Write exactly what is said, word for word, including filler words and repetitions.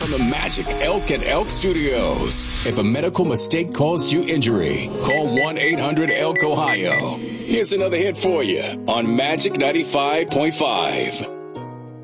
From the Magic Elk and Elk Studios. If a medical mistake caused you injury, call one eight hundred elk ohio. Here's another hit for you on Magic ninety-five point five.